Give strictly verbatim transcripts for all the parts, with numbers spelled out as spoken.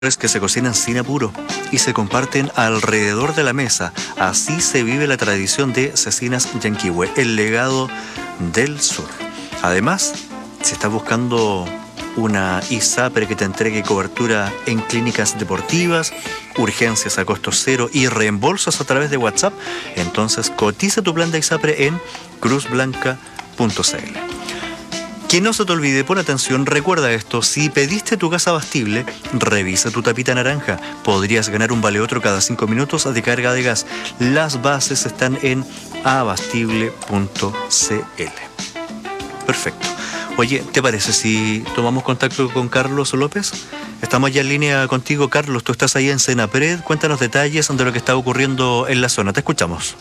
que se cocinan sin apuro y se comparten alrededor de la mesa. Así se vive la tradición de Cecinas Yanquihue, el legado del sur. Además, si estás buscando una ISAPRE que te entregue cobertura en clínicas deportivas, urgencias a costo cero y reembolsos a través de WhatsApp, entonces cotiza tu plan de ISAPRE en cruz blanca punto c l. Que no se te olvide, pon atención, recuerda esto: si pediste tu gas abastible, revisa tu tapita naranja. Podrías ganar un vale otro cada cinco minutos de carga de gas. Las bases están en abastible punto c l. Perfecto. Oye, ¿te parece si tomamos contacto con Carlos López? Estamos ya en línea contigo, Carlos. Tú estás ahí en Senapred. Cuéntanos detalles de lo que está ocurriendo en la zona. Te escuchamos.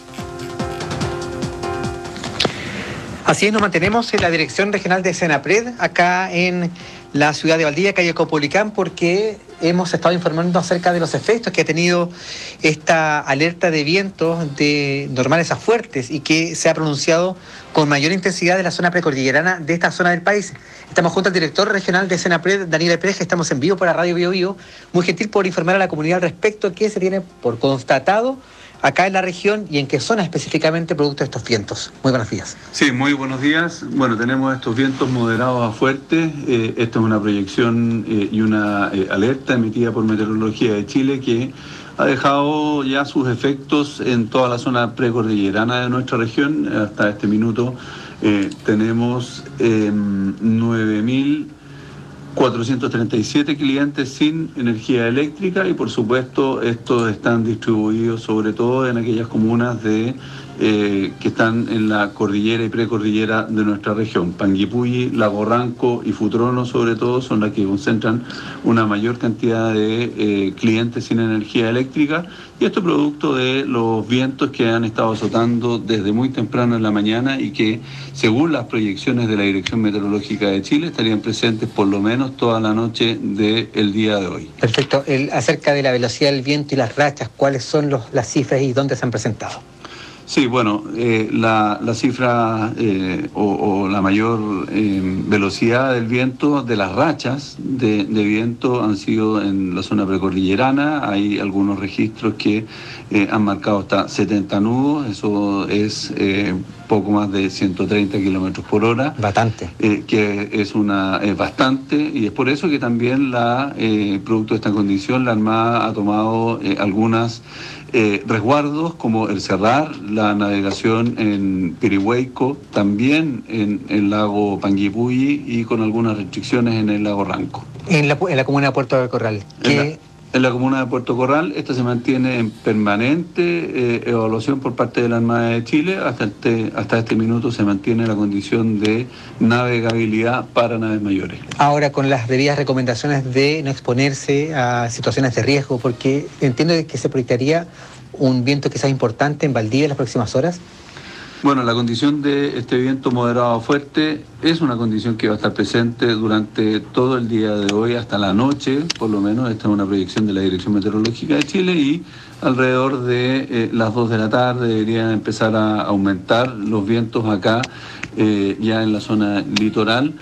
Así es, nos mantenemos en la Dirección Regional de Senapred, acá en la ciudad de Valdivia, calle Copolicán, porque hemos estado informando acerca de los efectos que ha tenido esta alerta de vientos de normales a fuertes y que se ha pronunciado con mayor intensidad en la zona precordillerana de esta zona del país. Estamos junto al director regional de Senapred, Daniel Pérez, estamos en vivo para Radio Bio Bio, muy gentil por informar a la comunidad al respecto que se tiene por constatado acá en la región y en qué zona específicamente producto de estos vientos. Muy buenos días. Sí, muy buenos días. Bueno, tenemos estos vientos moderados a fuertes. Eh, esta es una proyección eh, y una eh, alerta emitida por Meteorología de Chile que ha dejado ya sus efectos en toda la zona precordillerana de nuestra región. Hasta este minuto eh, tenemos eh, nueve mil cuatrocientos treinta y siete clientes sin energía eléctrica y por supuesto estos están distribuidos sobre todo en aquellas comunas de eh, que están en la cordillera y precordillera de nuestra región. Panguipulli, Lago Ranco y Futrono sobre todo son las que concentran una mayor cantidad de eh, clientes sin energía eléctrica, y esto producto de los vientos que han estado azotando desde muy temprano en la mañana y que según las proyecciones de la Dirección Meteorológica de Chile estarían presentes por lo menos toda la noche del día de hoy. Perfecto. El, acerca de la velocidad del viento y las rachas, ¿cuáles son los, las cifras y dónde se han presentado? Sí, bueno, eh, la, la cifra eh, o, o la mayor eh, velocidad del viento, de las rachas de, de viento han sido en la zona precordillerana. Hay algunos registros que eh, han marcado hasta setenta nudos, eso es eh, poco más de ciento treinta kilómetros por hora. Bastante. Eh, que es una es bastante, y es por eso que también la eh, producto de esta condición la Armada ha tomado eh, algunas Eh, resguardos como el cerrar la navegación en Pirihueico, también en el lago Panguipulli y con algunas restricciones en el lago Ranco. En la, en la comuna de Puerto del Corral. En la, en la comuna de Puerto Corral, esta se mantiene en permanente eh, evaluación por parte de la Armada de Chile. Hasta este, hasta este minuto se mantiene la condición de navegabilidad para naves mayores. Ahora, con las debidas recomendaciones de no exponerse a situaciones de riesgo, porque entiendo que se proyectaría un viento quizás importante en Valdivia en las próximas horas. Bueno, la condición de este viento moderado a fuerte es una condición que va a estar presente durante todo el día de hoy hasta la noche, por lo menos. Esta es una proyección de la Dirección Meteorológica de Chile, y alrededor de eh, las dos de la tarde deberían empezar a aumentar los vientos acá, eh, ya en la zona litoral.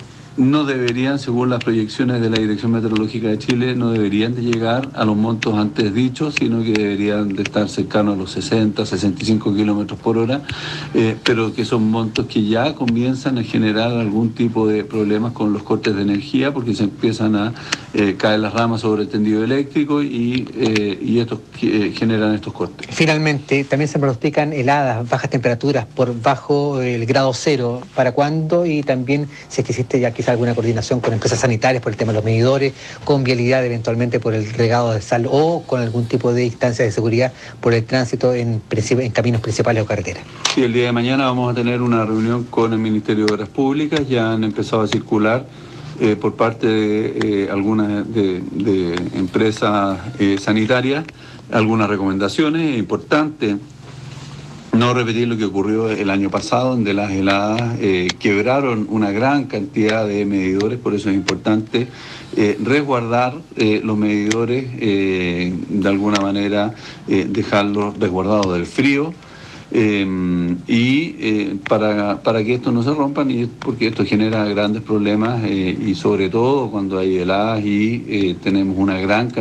No deberían, según las proyecciones de la Dirección Meteorológica de Chile, no deberían de llegar a los montos antes dichos, sino que deberían de estar cercanos a los sesenta, sesenta y cinco kilómetros por hora, eh, pero que son montos que ya comienzan a generar algún tipo de problemas con los cortes de energía, porque se empiezan a eh, caer las ramas sobre el tendido eléctrico y, eh, y estos eh, generan estos cortes. Finalmente, también se pronostican heladas, bajas temperaturas por bajo el grado cero. ¿Para cuándo? Y también, si es que existe ya quizá alguna coordinación con empresas sanitarias por el tema de los medidores, con vialidad eventualmente por el regado de sal o con algún tipo de instancia de seguridad por el tránsito en, en caminos principales o carreteras. Sí, el día de mañana vamos a tener una reunión con el Ministerio de Obras Públicas. Ya han empezado a circular eh, por parte de eh, algunas de, de empresas eh, sanitarias algunas recomendaciones importantes. No repetir lo que ocurrió el año pasado, donde las heladas eh, quebraron una gran cantidad de medidores. Por eso es importante eh, resguardar eh, los medidores, eh, de alguna manera eh, dejarlos resguardados del frío. Eh, y eh, para, para que esto no se rompan, y porque esto genera grandes problemas eh, y sobre todo cuando hay heladas y eh, tenemos una gran